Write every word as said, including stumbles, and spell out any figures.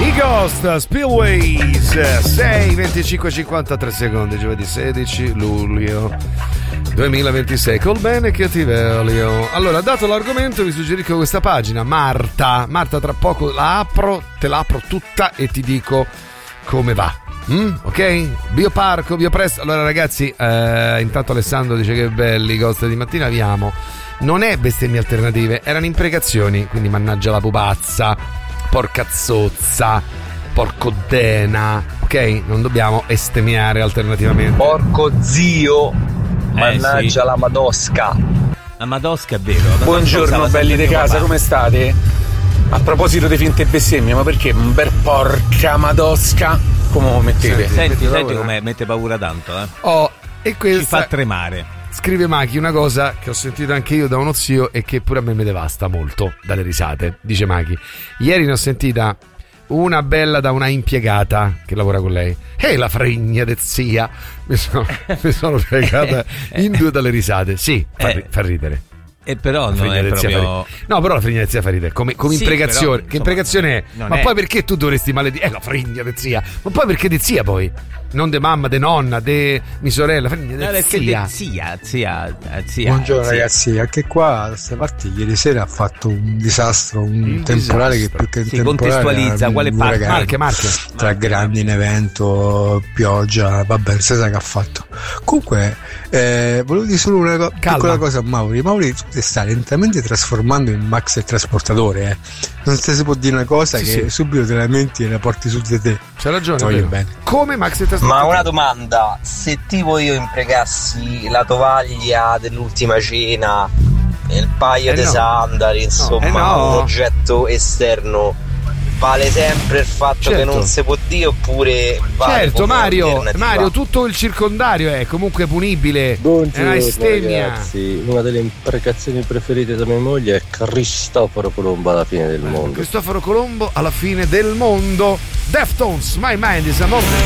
I Ghost Spillways, sei venticinque cinquantatré secondi, giovedì sedici luglio duemilaventisei, col bene che ti veglio. Allora, dato l'argomento, vi suggerisco questa pagina, Marta. Marta, tra poco la apro, te la apro tutta e ti dico come va. Mm, ok? Bioparco, Biopresto. Allora ragazzi, eh, intanto Alessandro dice che belli i Ghost di mattina, vi amo. Non è bestemmie alternative, erano imprecazioni, quindi mannaggia la pupazza, porca zozza, porcoddena, ok? Non dobbiamo estemmiare alternativamente. Porco zio, mannaggia eh, sì. la madosca. La madosca è vero. La Buongiorno belli di casa, come state? A proposito di finte bestemmie, ma perché un bel porca madosca? Come lo mettete? Senti, senti, senti come mette paura tanto, eh? Oh, e questa ci fa tremare. Scrive Machi una cosa che ho sentito anche io da uno zio e che pure a me mi devasta molto dalle risate. Dice Machi: ieri ne ho sentita una bella da una impiegata che lavora con lei. E la fregna de zia. Mi sono, mi sono piegata in due dalle risate. Sì, fa, Eh. fa ridere. E però La non è fregna zia proprio... fa- No, però la fregna de zia fa ridere. Come, come Sì, imprecazione. però, che insomma, imprecazione è? non Ma è- poi perché tu dovresti maledire? Eh, la fregna de zia. Ma poi perché de zia poi? Non de mamma, de nonna, de mi sorella. Fregna de No, perché zia. de- zia, zia, eh, zia. Buongiorno zia. ragazzi, anche qua da queste parti ieri sera ha fatto un disastro, un, Un temporale disastro. che più che un Sì, temporale contestualizza, era quale un parte? uragano. Marche, Marche. Tra grandi in evento, pioggia, vabbè, non si sa che ha fatto. Comunque, eh, volevo dire solo una co- Calma. piccola cosa a Mauri. Mauri, tu ti stai lentamente trasformando in Max il trasportatore, eh. Non te si può dire una cosa Sì, che sì. subito te la menti e la porti su di te. C'ha ragione. Voglio vero. bene. Come Max e Ma una domanda, se tipo io impregassi la tovaglia dell'ultima cena, il paio Eh di no. sandali, insomma, Eh no. un oggetto esterno, vale sempre il fatto che Certo. non si può dire oppure vale Certo, come Mario, alternativa? Mario, tutto il circondario è comunque punibile. È una Buongiorno bestemmia. ragazzi, una delle imprecazioni preferite da mia moglie è Cristoforo Colombo alla fine del mondo. Cristoforo Colombo alla fine del mondo. Deftones, My Mind is a Moment.